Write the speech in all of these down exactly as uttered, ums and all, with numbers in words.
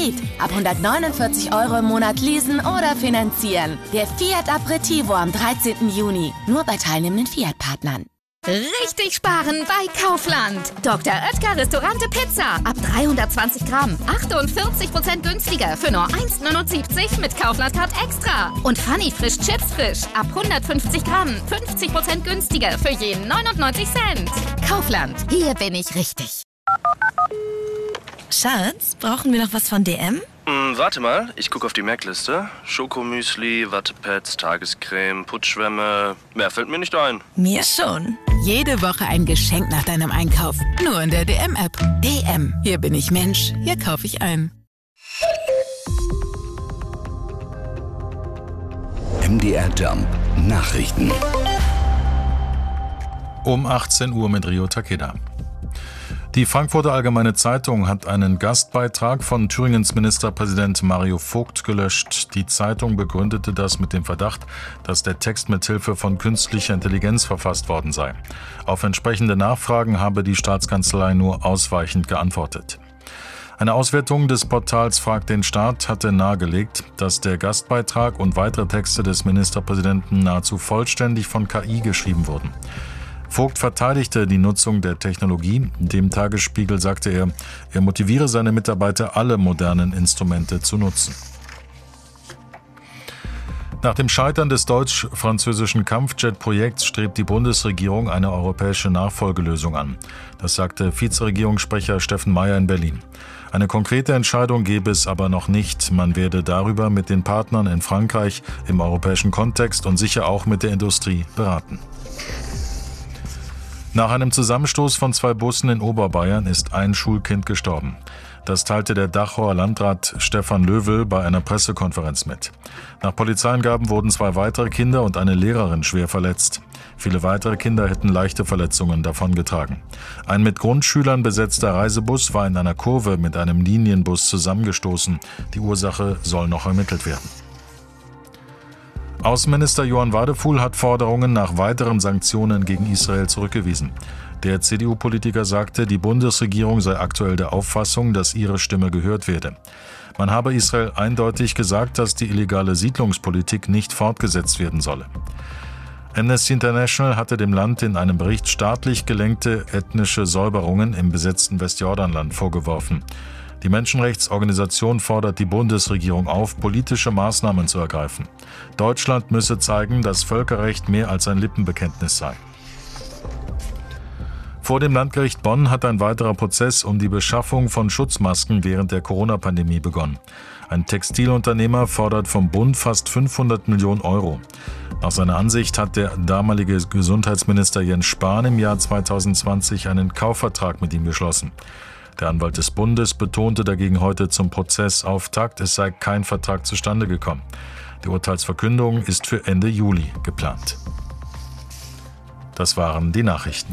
Hybrid. Ab hundertneunundvierzig Euro im Monat leasen oder finanzieren. Der Fiat Aperitivo am dreizehnten Juni. Nur bei teilnehmenden Fiat-Partnern. Richtig sparen bei Kaufland. Doktor Oetker Restaurante Pizza. Ab dreihundertzwanzig Gramm. achtundvierzig Prozent günstiger für nur eins neunundsiebzig mit Kaufland-Card extra. Und Funny Frisch Chips Frisch. Ab hundertfünfzig Gramm. fünfzig Prozent günstiger für jeden neunundneunzig Cent. Kaufland. Hier bin ich richtig. Schatz, brauchen wir noch was von D M? Hm, warte mal, ich gucke auf die Merkliste. Schokomüsli, Wattepads, Tagescreme, Putzschwämme. Mehr fällt mir nicht ein. Mir schon. Jede Woche ein Geschenk nach deinem Einkauf. Nur in der D M-App. D M. Hier bin ich Mensch. Hier kaufe ich ein. M D R Jump Nachrichten. Um achtzehn Uhr mit Rio Takeda. Die Frankfurter Allgemeine Zeitung hat einen Gastbeitrag von Thüringens Ministerpräsident Mario Vogt gelöscht. Die Zeitung begründete das mit dem Verdacht, dass der Text mit Hilfe von künstlicher Intelligenz verfasst worden sei. Auf entsprechende Nachfragen habe die Staatskanzlei nur ausweichend geantwortet. Eine Auswertung des Portals Frag den Staat hatte nahegelegt, dass der Gastbeitrag und weitere Texte des Ministerpräsidenten nahezu vollständig von K I geschrieben wurden. Vogt verteidigte die Nutzung der Technologie. Dem Tagesspiegel sagte er, er motiviere seine Mitarbeiter, alle modernen Instrumente zu nutzen. Nach dem Scheitern des deutsch-französischen Kampfjet-Projekts strebt die Bundesregierung eine europäische Nachfolgelösung an. Das sagte Vizeregierungssprecher Steffen Mayer in Berlin. Eine konkrete Entscheidung gebe es aber noch nicht. Man werde darüber mit den Partnern in Frankreich im europäischen Kontext und sicher auch mit der Industrie beraten. Nach einem Zusammenstoß von zwei Bussen in Oberbayern ist ein Schulkind gestorben. Das teilte der Dachauer Landrat Stefan Löwel bei einer Pressekonferenz mit. Nach Polizeiangaben wurden zwei weitere Kinder und eine Lehrerin schwer verletzt. Viele weitere Kinder hätten leichte Verletzungen davongetragen. Ein mit Grundschülern besetzter Reisebus war in einer Kurve mit einem Linienbus zusammengestoßen. Die Ursache soll noch ermittelt werden. Außenminister Johann Wadefuhl hat Forderungen nach weiteren Sanktionen gegen Israel zurückgewiesen. Der C D U-Politiker sagte, die Bundesregierung sei aktuell der Auffassung, dass ihre Stimme gehört werde. Man habe Israel eindeutig gesagt, dass die illegale Siedlungspolitik nicht fortgesetzt werden solle. Amnesty International hatte dem Land in einem Bericht staatlich gelenkte ethnische Säuberungen im besetzten Westjordanland vorgeworfen. Die Menschenrechtsorganisation fordert die Bundesregierung auf, politische Maßnahmen zu ergreifen. Deutschland müsse zeigen, dass Völkerrecht mehr als ein Lippenbekenntnis sei. Vor dem Landgericht Bonn hat ein weiterer Prozess um die Beschaffung von Schutzmasken während der Corona-Pandemie begonnen. Ein Textilunternehmer fordert vom Bund fast fünfhundert Millionen Euro. Nach seiner Ansicht hat der damalige Gesundheitsminister Jens Spahn im Jahr zweitausendzwanzig einen Kaufvertrag mit ihm geschlossen. Der Anwalt des Bundes betonte dagegen heute zum Prozessauftakt, es sei kein Vertrag zustande gekommen. Die Urteilsverkündung ist für Ende Juli geplant. Das waren die Nachrichten.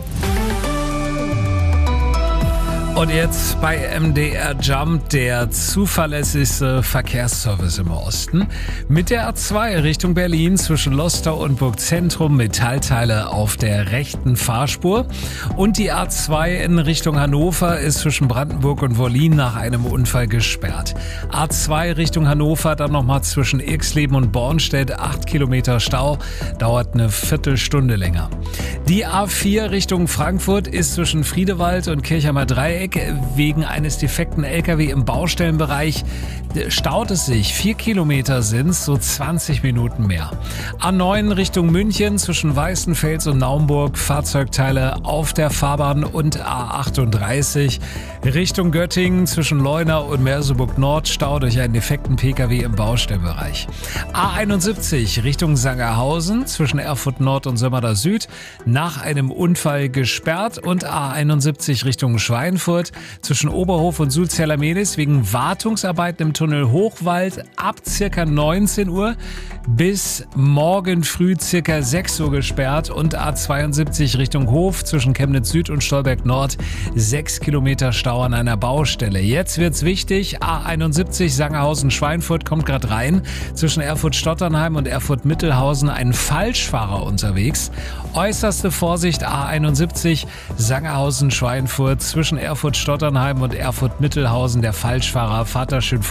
Und jetzt bei M D R Jump der zuverlässigste Verkehrsservice im Osten. Mit der A zwei Richtung Berlin zwischen Lostau und Burgzentrum Metallteile auf der rechten Fahrspur. Und die A zwei in Richtung Hannover ist zwischen Brandenburg und Wollin nach einem Unfall gesperrt. A zwei Richtung Hannover dann nochmal zwischen Irxleben und Bornstedt. acht Kilometer Stau, dauert eine Viertelstunde länger. Die A vier Richtung Frankfurt ist zwischen Friedewald und Kirchheimer Dreieck wegen eines defekten L K W im Baustellenbereich staut es sich. Vier Kilometer sind's, so zwanzig Minuten mehr. A neun Richtung München zwischen Weißenfels und Naumburg, Fahrzeugteile auf der Fahrbahn und A achtunddreißig Richtung Göttingen zwischen Leuna und Merseburg Nord, Stau durch einen defekten P K W im Baustellenbereich. A einundsiebzig Richtung Sangerhausen zwischen Erfurt Nord und Sömmerda Süd nach einem Unfall gesperrt und A einundsiebzig Richtung Schweinfurt zwischen Oberhof und Sulzerla-Mehlis wegen Wartungsarbeiten im Tunnel Hochwald ab circa neunzehn Uhr bis morgen früh circa sechs Uhr gesperrt und A zweiundsiebzig Richtung Hof zwischen Chemnitz Süd und Stolberg Nord sechs Kilometer Stau an einer Baustelle. Jetzt wird's wichtig, A einundsiebzig Sangerhausen-Schweinfurt kommt gerade rein, zwischen Erfurt-Stotternheim und Erfurt-Mittelhausen ein Falschfahrer unterwegs. Äußerste Vorsicht, A einundsiebzig Sangerhausen-Schweinfurt zwischen Erfurt-Stotternheim und Erfurt-Mittelhausen, der Falschfahrer, fahrt da schön